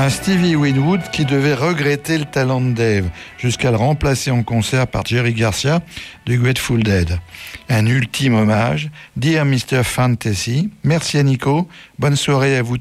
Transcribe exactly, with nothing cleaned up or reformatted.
Un Stevie Winwood qui devait regretter le talent de Dave jusqu'à le remplacer en concert par Jerry Garcia du Grateful Dead. Un ultime hommage. Dear mister Fantasy. Merci à Nico. Bonne soirée à vous